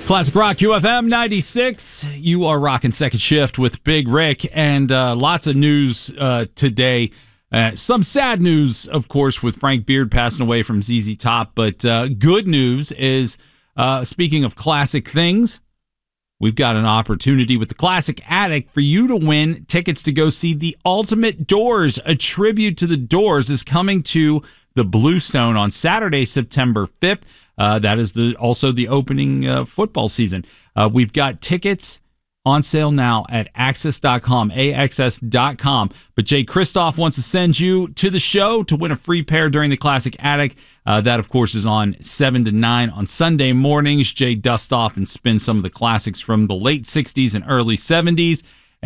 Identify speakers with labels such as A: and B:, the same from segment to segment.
A: Classic Rock QFM 96. You are rocking Second Shift with Big Rick, and lots of news today. Some sad news, of course, with Frank Beard passing away from ZZ Top. But good news is, speaking of classic things, we've got an opportunity with the Classic Attic for you to win tickets to go see The Ultimate Doors. A tribute to the Doors is coming to the Bluestone on Saturday, September 5th. That is also the opening football season. We've got tickets on sale now at axs.com, AXS.com. But Jay Kristoff wants to send you to the show to win a free pair during the Classic Attic. That, of course, is on 7 to 9 on Sunday mornings. Jay dusts off and spins some of the classics from the late 60s and early 70s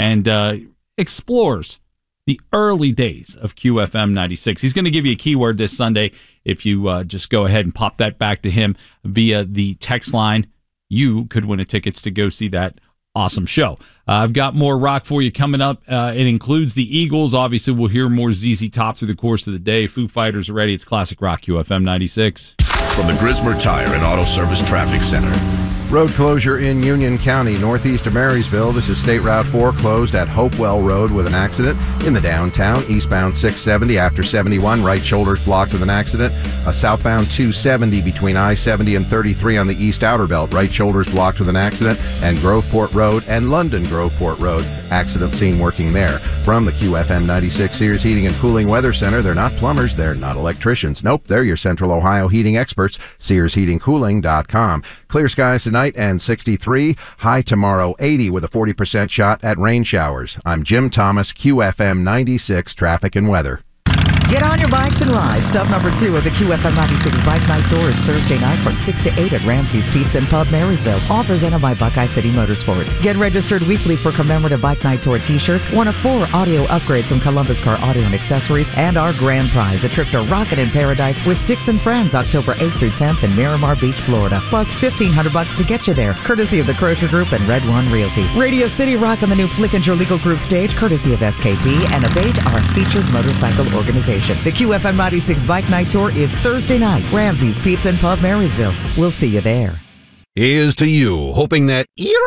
A: and explores the early days of QFM 96. He's going to give you a keyword this Sunday. If you just go ahead and pop that back to him via the text line, you could win a tickets to go see that awesome show. I've got more rock for you coming up. It includes the Eagles. Obviously, we'll hear more ZZ Top through the course of the day. Foo Fighters are ready. It's Classic Rock QFM 96.
B: From the Grismer Tire and Auto Service Traffic Center.
C: Road closure in Union County, northeast of Marysville. This is State Route 4 closed at Hopewell Road with an accident. In the downtown, eastbound 670 after 71, right shoulder's blocked with an accident. A southbound 270 between I-70 and 33 on the east outer belt, right shoulder's blocked with an accident. And Groveport Road and London Groveport Road, accident scene working there. From the QFM 96 Sears Heating and Cooling Weather Center, they're not plumbers, they're not electricians. Nope, they're your Central Ohio heating experts. SearsHeatingCooling.com. Clear skies tonight and 63. High tomorrow 80 with a 40% shot at rain showers. I'm Jim Thomas, QFM 96 Traffic and Weather.
D: Get on your bikes and ride. Stop number 2 of the QFM 96 Bike Night Tour is Thursday night from 6 to 8 at Ramsey's Pizza and Pub, Marysville. All presented by Buckeye City Motorsports. Get registered weekly for commemorative Bike Night Tour t-shirts, one of 4 audio upgrades from Columbus Car Audio and Accessories, and our grand prize, a trip to Rocket in Paradise with Sticks and Friends, October 8th through 10th in Miramar Beach, Florida. Plus $1,500 to get you there, courtesy of the Crozier Group and Red One Realty. Radio City Rock on the new Flickinger Legal Group stage, courtesy of SKP, and Abate, our featured motorcycle organization. The QFM 96 Bike Night Tour is Thursday night, Ramsey's Pizza and Pub, Marysville. We'll see you there.
E: Here's to you, hoping that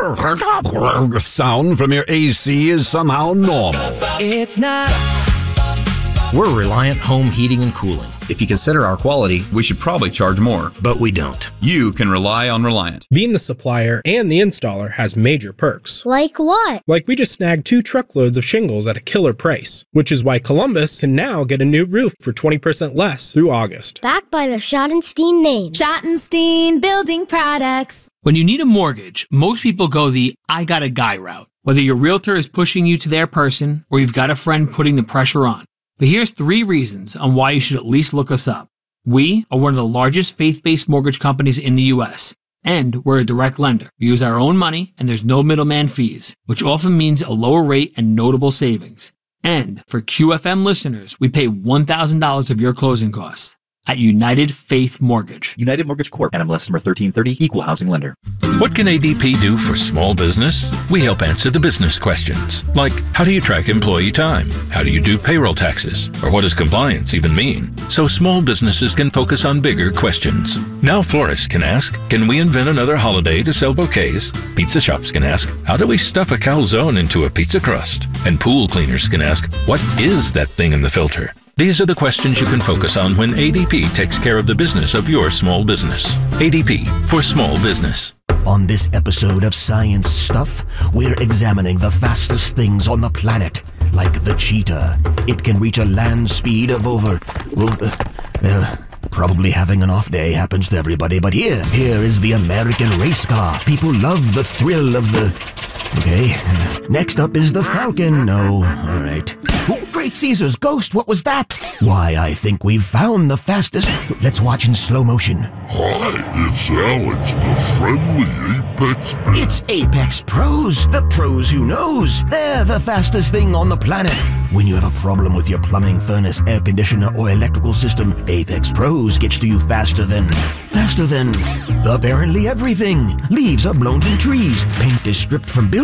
E: sound from your AC is somehow normal.
F: It's not.
G: We're Reliant Home Heating and Cooling.
H: If you consider our quality, we should probably charge more.
G: But we don't.
H: You can rely on Reliant.
I: Being the supplier and the installer has major perks.
J: Like what?
I: Like we just snagged 2 truckloads of shingles at a killer price, which is why Columbus can now get a new roof for 20% less through August.
J: Backed by the Schottenstein name.
F: Schottenstein Building Products.
K: When you need a mortgage, most people go the I got a guy route. Whether your realtor is pushing you to their person or you've got a friend putting the pressure on. But here's 3 reasons on why you should at least look us up. We are one of the largest faith-based mortgage companies in the U.S., and we're a direct lender. We use our own money, and there's no middleman fees, which often means a lower rate and notable savings. And for QFM listeners, we pay $1,000 of your closing costs at United Faith Mortgage.
G: United Mortgage Corp. NMLS number 1330, Equal Housing Lender.
L: What can ADP do for small business? We help answer the business questions, like how do you track employee time? How do you do payroll taxes? Or what does compliance even mean? So small businesses can focus on bigger questions. Now florists can ask, can we invent another holiday to sell bouquets? Pizza shops can ask, how do we stuff a calzone into a pizza crust? And pool cleaners can ask, what is that thing in the filter? These are the questions you can focus on when ADP takes care of the business of your small business. ADP for small business.
M: On this episode of Science Stuff, we're examining the fastest things on the planet, like the cheetah. It can reach a land speed of over... probably having an off day happens to everybody, but here is the American race car. People love the thrill of the... Okay, next up is the Falcon. No, all right. Oh, Great Caesar's ghost, what was that? Why, I think we've found the fastest... Let's watch in slow motion.
N: Hi, it's Alex, the friendly Apex Pro.
M: It's Apex Pros, the pros who knows. They're the fastest thing on the planet. When you have a problem with your plumbing, furnace, air conditioner, or electrical system, Apex Pros gets to you faster than apparently everything. Leaves are blown from trees. Paint is stripped from buildings.